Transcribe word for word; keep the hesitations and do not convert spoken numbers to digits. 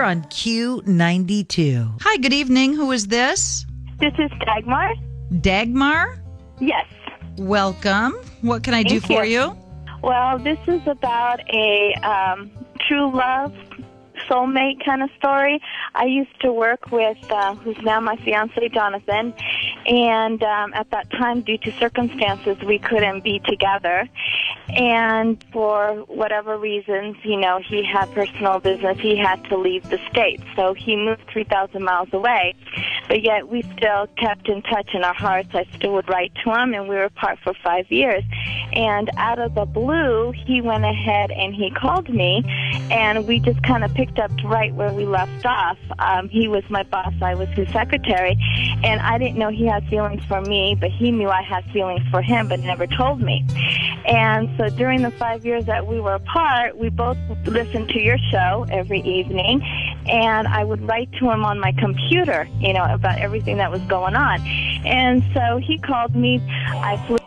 here on Q ninety-two. Hi, good evening. Who is this? This is Dagmar. Dagmar? Yes. Welcome. What can I do Thank for you. you? Well, this is about a um, true love, soulmate kind of story. I used to work with, uh, who's now my fiance, Jonathan, and um, at that time, due to circumstances, we couldn't be together. And for whatever reasons, you know, he had personal business. He had to leave the state, so he moved three thousand miles away. But yet we still kept in touch in our hearts. I still would write to him, and we were apart for five years. And out of the blue, he went ahead and he called me, and we just kind of picked up right where we left off. Um, he was my boss. I was his secretary. And I didn't know he had feelings for me, but he knew I had feelings for him, but never told me. And so during the five years that we were apart, we both listened to your show every evening, and I would write to him on my computer, you know, about everything that was going on. And so he called me. I flew